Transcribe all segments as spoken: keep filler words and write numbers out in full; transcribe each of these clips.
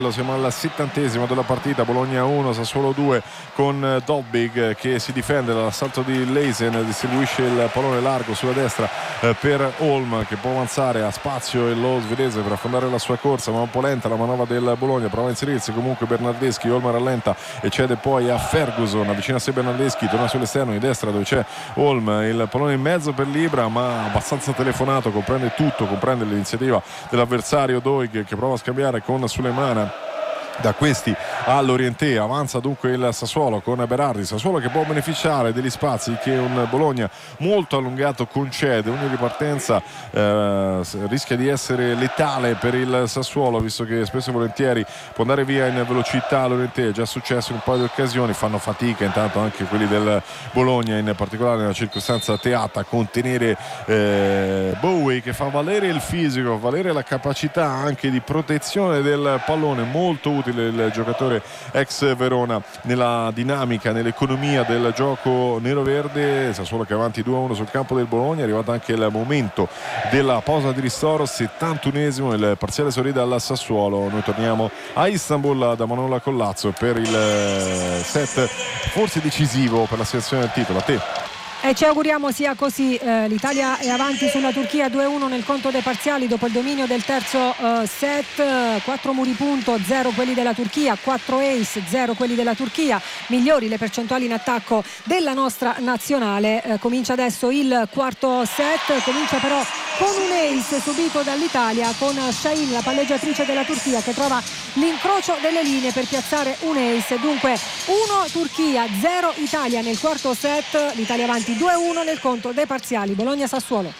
Siamo al settantesimo della partita, Bologna uno, Sassuolo due, con Dobbig che si difende dall'assalto di Leisen, distribuisce il pallone largo sulla destra eh, per Holm, che può avanzare, a spazio e lo svedese per affondare la sua corsa, ma un po' lenta la manovra del Bologna, prova a inserirsi comunque Bernardeschi, Holm rallenta e cede poi a Ferguson, avvicina a sé Bernardeschi, torna sull'esterno di destra dove c'è Holm, il pallone in mezzo per Libra, ma abbastanza telefonato, comprende tutto, comprende l'iniziativa dell'avversario Doig che prova a scambiare con Sulemana. Da questi all'Orientè avanza dunque il Sassuolo con Berardi, Sassuolo che può beneficiare degli spazi che un Bologna molto allungato concede. Ogni ripartenza eh, rischia di essere letale per il Sassuolo, visto che spesso e volentieri può andare via in velocità l'Orientè, è già successo in un paio di occasioni, fanno fatica intanto anche quelli del Bologna, in particolare nella circostanza teata, a contenere eh, Bowie, che fa valere il fisico, valere la capacità anche di protezione del pallone, molto utile il giocatore ex Verona nella dinamica, nell'economia del gioco nero-verde. Sassuolo che è avanti due a uno sul campo del Bologna, è arrivato anche il momento della pausa di ristoro, settantunesimo, il parziale sorride al Sassuolo. Noi torniamo a Istanbul da Manola Collazzo per il set forse decisivo per la selezione del titolo. A te. E ci auguriamo sia così. eh, l'Italia è avanti sulla Turchia due a uno nel conto dei parziali dopo il dominio del terzo eh, set. Quattro muri punto, zero quelli della Turchia, quattro ace, zero quelli della Turchia. Migliori le percentuali in attacco della nostra nazionale. eh, comincia adesso il quarto set, comincia però con un ace subito dall'Italia, con Shahin, la palleggiatrice della Turchia, che trova l'incrocio delle linee per piazzare un ace. Dunque uno Turchia, zero Italia nel quarto set, l'Italia avanti due a uno nel conto dei parziali. Bologna-Sassuolo.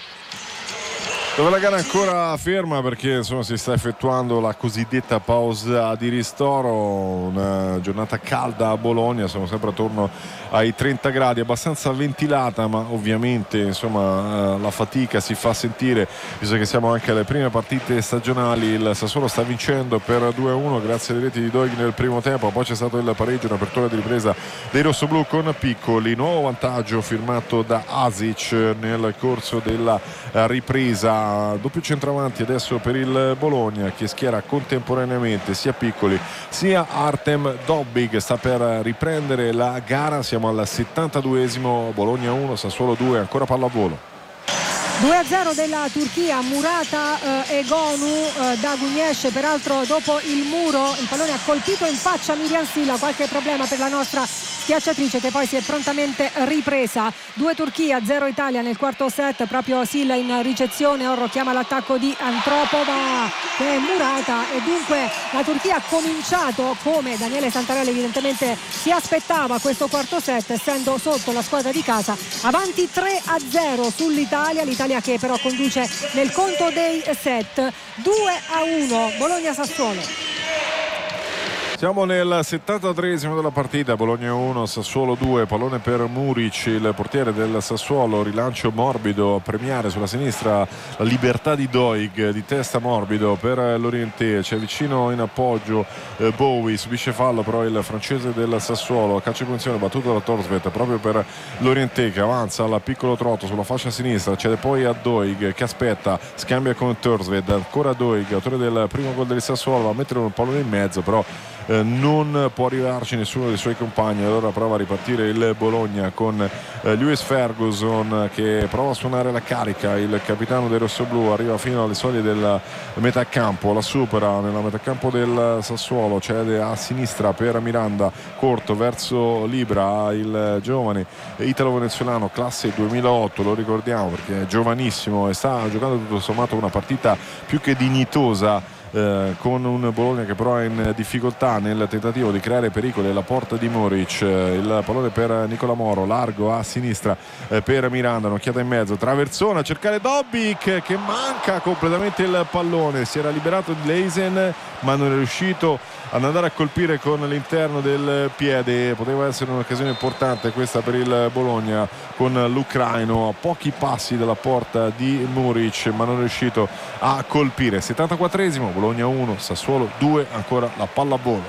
Dove la gara è ancora ferma perché insomma si sta effettuando la cosiddetta pausa di ristoro, una giornata calda a Bologna, siamo sempre attorno ai trenta gradi, abbastanza ventilata, ma ovviamente insomma la fatica si fa sentire, visto che siamo anche alle prime partite stagionali. Il Sassuolo sta vincendo per due a uno grazie alle reti di Doig nel primo tempo, poi c'è stato il pareggio, un'apertura di ripresa dei rossoblù con Piccoli, nuovo vantaggio firmato da Asic nel corso della ripresa. Doppio centravanti adesso per il Bologna, che schiera contemporaneamente sia Piccoli sia Artem Dobbig. Sta per riprendere la gara, siamo al settantaduesimo, Bologna uno, Sassuolo due, ancora pallavolo. due a zero della Turchia, Murata eh, e Gonu eh, da Gugnesh, peraltro dopo il muro il pallone ha colpito in faccia Miriam Sila, qualche problema per la nostra schiacciatrice che poi si è prontamente ripresa. Due Turchia, zero Italia nel quarto set, proprio Sila in ricezione, Orro chiama l'attacco di Antropova che è Murata, e dunque la Turchia ha cominciato come Daniele Santarelli evidentemente si aspettava questo quarto set, essendo sotto la squadra di casa, avanti tre a zero sull'Italia, l'Italia che però conduce nel conto dei set. Due a uno Bologna-Sassuolo. Siamo nel settantatreesimo della partita, Bologna uno, Sassuolo due, pallone per Muric, il portiere del Sassuolo, rilancio morbido a premiare sulla sinistra la libertà di Doig, di testa morbido per l'Orientè, c'è vicino in appoggio eh, Bowie, subisce fallo però il francese del Sassuolo, calcio di punizione battuto da Torsvet proprio per l'Orientè, che avanza al piccolo trotto sulla fascia sinistra, cede poi a Doig che aspetta, scambia con Torsvet, ancora Doig, autore del primo gol del Sassuolo, va a mettere un pallone in mezzo, però Eh, non può arrivarci nessuno dei suoi compagni, allora prova a ripartire il Bologna con eh, Lewis Ferguson che prova a suonare la carica, il capitano dei rossoblù arriva fino alle soglie del metacampo, la supera nella metacampo del Sassuolo, cede a sinistra per Miranda, corto verso Libra, il giovane italo-venezuelano classe duemilaotto, lo ricordiamo perché è giovanissimo e sta giocando tutto sommato una partita più che dignitosa, Eh, con un Bologna che però è in difficoltà nel tentativo di creare pericoli alla porta di Muric. Eh, il pallone per Nicola Moro, largo a sinistra eh, per Miranda, un'occhiata in mezzo, traversone a cercare Dobbik che manca completamente il pallone, si era liberato di Leisen ma non è riuscito ad andare a colpire con l'interno del piede, poteva essere un'occasione importante questa per il Bologna con l'ucraino a pochi passi dalla porta di Muric ma non è riuscito a colpire. settantaquattresimo, Bologna uno, Sassuolo due, ancora la pallavolo.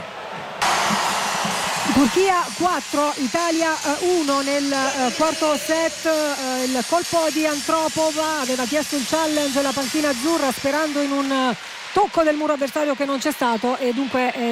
Turchia quattro, Italia uno nel uh, quarto set. Uh, il colpo di Antropova aveva chiesto il challenge alla panchina azzurra sperando in un uh, tocco del muro avversario che non c'è stato e dunque eh,